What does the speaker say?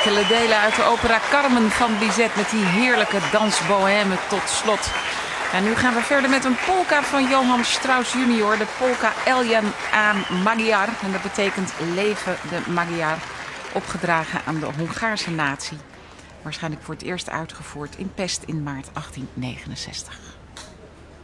enkele delen uit de opera Carmen van Bizet met die heerlijke dansbohème tot slot. En nu gaan we verder met een polka van Johann Strauss junior, de polka Eljen aan Magyar. En dat betekent leven de Magyar, opgedragen aan de Hongaarse natie. Waarschijnlijk voor het eerst uitgevoerd in Pest in maart 1869.